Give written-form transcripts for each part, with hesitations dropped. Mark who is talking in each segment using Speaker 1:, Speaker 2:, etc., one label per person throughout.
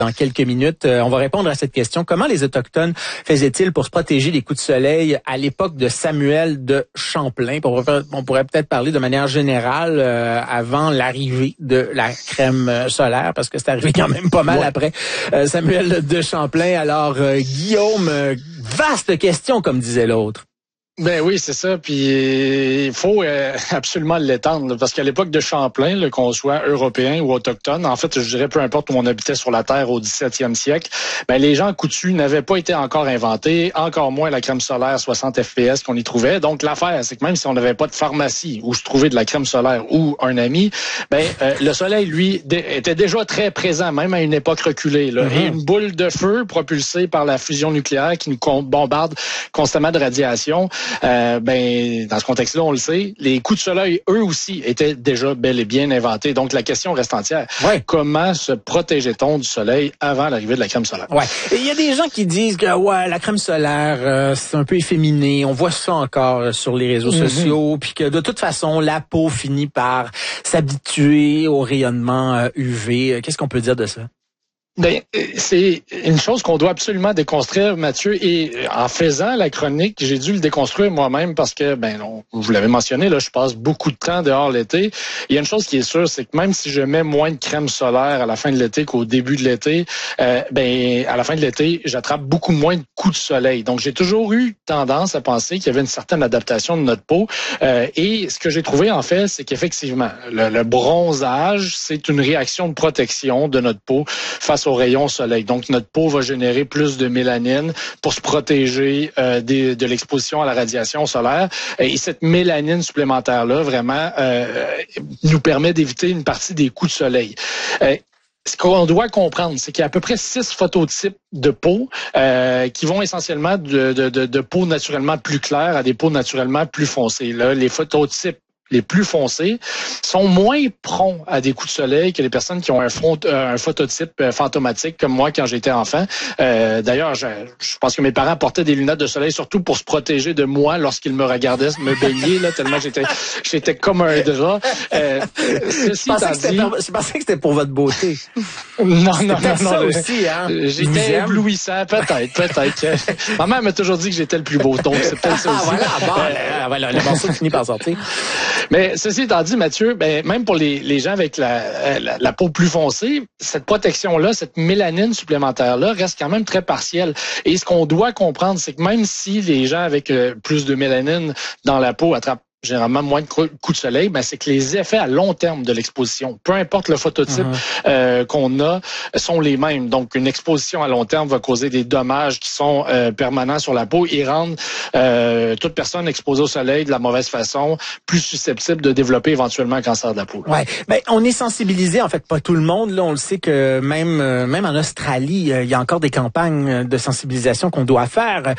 Speaker 1: Dans quelques minutes, on va répondre à cette question. Comment les Autochtones faisaient-ils pour se protéger des coups de soleil à l'époque de Samuel de Champlain? On pourrait peut-être parler de manière générale avant l'arrivée de la crème solaire, parce que c'est arrivé quand même pas mal après Samuel de Champlain. Alors, Guillaume, vaste question, comme disait l'autre.
Speaker 2: Ben oui, c'est ça. Puis il faut absolument l'étendre, parce qu'à l'époque de Champlain, qu'on soit européen ou autochtone, en fait, je dirais peu importe où on habitait sur la Terre au 17e siècle, ben les gens coutus n'avaient pas été encore inventés, encore moins la crème solaire 60 FPS qu'on y trouvait. Donc l'affaire, c'est que même si on n'avait pas de pharmacie où se trouver de la crème solaire ou un ami, ben le soleil, lui, était déjà très présent, même à une époque reculée. Là. Et une boule de feu propulsée par la fusion nucléaire qui nous bombarde constamment de radiation. Dans ce contexte-là, on le sait, les coups de soleil, eux aussi, étaient déjà bel et bien inventés. Donc, la question reste entière. Ouais. Comment se protégeait-on du soleil avant l'arrivée de la crème solaire?
Speaker 1: Ouais. Il y a des gens qui disent que la crème solaire, c'est un peu efféminé. On voit ça encore sur les réseaux sociaux, puis que de toute façon, la peau finit par s'habituer au rayonnement UV. Qu'est-ce qu'on peut dire de ça?
Speaker 2: Ben, c'est une chose qu'on doit absolument déconstruire, Mathieu, et en faisant la chronique, j'ai dû le déconstruire moi-même parce que, vous l'avez mentionné, là, je passe beaucoup de temps dehors l'été. Il y a une chose qui est sûre, c'est que même si je mets moins de crème solaire à la fin de l'été qu'au début de l'été, à la fin de l'été, j'attrape beaucoup moins de coups de soleil. Donc, j'ai toujours eu tendance à penser qu'il y avait une certaine adaptation de notre peau. Et ce que j'ai trouvé, en fait, c'est qu'effectivement, le bronzage, c'est une réaction de protection de notre peau face aux rayons soleil. Donc, notre peau va générer plus de mélanine pour se protéger de l'exposition à la radiation solaire. Et cette mélanine supplémentaire-là, vraiment, nous permet d'éviter une partie des coups de soleil. Ce qu'on doit comprendre, c'est qu'il y a à peu près 6 phototypes de peau qui vont essentiellement de peau naturellement plus claire à des peaux naturellement plus foncées. Là, les phototypes les plus foncés sont moins prompts à des coups de soleil que les personnes qui ont un phototype fantomatique comme moi quand j'étais enfant. D'ailleurs, je pense que mes parents portaient des lunettes de soleil surtout pour se protéger de moi lorsqu'ils me regardaient me baigner, là, tellement j'étais comme un drap.
Speaker 1: Je pensais que c'était pour votre beauté.
Speaker 2: Non.
Speaker 1: Ça aussi, hein?
Speaker 2: J'étais éblouissant, peut-être. Ma mère m'a toujours dit que j'étais le plus beau, donc c'est peut-être ça aussi.
Speaker 1: Voilà, le morceau finit par sortir.
Speaker 2: Mais ceci étant dit, Mathieu, même pour les gens avec la peau plus foncée, cette protection-là, cette mélanine supplémentaire-là reste quand même très partielle. Et ce qu'on doit comprendre, c'est que même si les gens avec plus de mélanine dans la peau attrapent généralement moins de coups de soleil, c'est que les effets à long terme de l'exposition, peu importe le phototype qu'on a, sont les mêmes. Donc, une exposition à long terme va causer des dommages qui sont permanents sur la peau et rendre toute personne exposée au soleil de la mauvaise façon plus susceptible de développer éventuellement un cancer de la peau.
Speaker 1: Ouais, on est sensibilisé, en fait, pas tout le monde. Là, on le sait que même en Australie, il y a encore des campagnes de sensibilisation qu'on doit faire.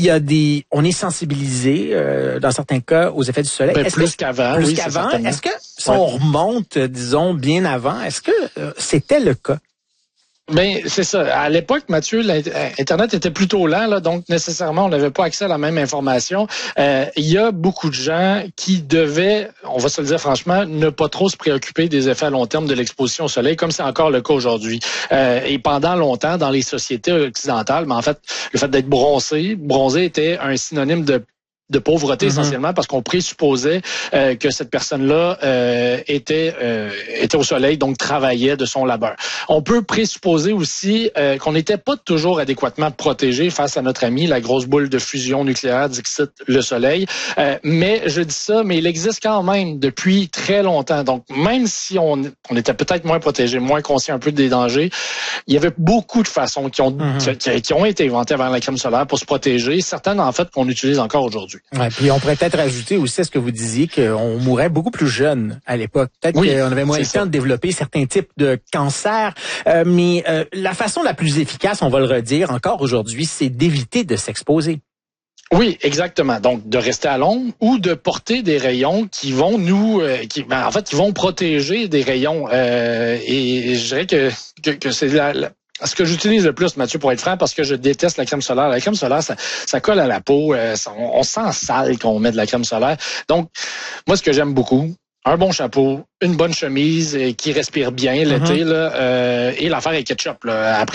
Speaker 1: On est sensibilisé dans certains cas aux effets du soleil.
Speaker 2: Plus qu'avant.
Speaker 1: Est-ce que si on remonte, disons, bien avant, est-ce que c'était le cas?
Speaker 2: C'est ça. À l'époque, Mathieu, Internet était plutôt lent, là, donc nécessairement, on n'avait pas accès à la même information. Il y a beaucoup de gens qui devaient, on va se le dire franchement, ne pas trop se préoccuper des effets à long terme de l'exposition au soleil, comme c'est encore le cas aujourd'hui. Et pendant longtemps, dans les sociétés occidentales, en fait, le fait d'être bronzé était un synonyme de pauvreté essentiellement parce qu'on présupposait que cette personne-là était au soleil, donc travaillait de son labeur. On peut présupposer aussi qu'on n'était pas toujours adéquatement protégé face à notre ami, la grosse boule de fusion nucléaire dixit le soleil. Mais je dis ça, mais il existe quand même depuis très longtemps. Donc même si on était peut-être moins protégé, moins conscient un peu des dangers, il y avait beaucoup de façons qui ont été inventées avant la crème solaire pour se protéger. Certaines en fait qu'on utilise encore aujourd'hui.
Speaker 1: Ouais, puis on pourrait peut-être ajouter aussi à ce que vous disiez qu'on mourait beaucoup plus jeune à l'époque. Peut-être qu'on avait moins le temps de développer certains types de cancers, mais la façon la plus efficace, on va le redire encore aujourd'hui, c'est d'éviter de s'exposer.
Speaker 2: Oui, exactement. Donc, de rester à l'ombre ou de porter des rayons qui vont qui vont protéger des rayons. Et je dirais que c'est ce que j'utilise le plus, Mathieu, pour être franc, parce que je déteste la crème solaire. La crème solaire, ça colle à la peau. On sent sale quand on met de la crème solaire. Donc, moi, ce que j'aime beaucoup, un bon chapeau, une bonne chemise qui respire bien l'été, là, et l'affaire est ketchup. Là. Après